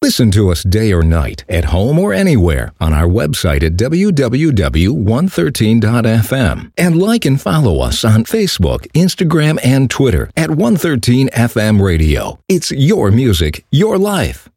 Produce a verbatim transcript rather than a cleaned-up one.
Listen to us day or night, at home or anywhere, on our website at w w w dot one thirteen dot f m. And like and follow us on Facebook, Instagram, and Twitter at one thirteen F M Radio. It's your music, your life.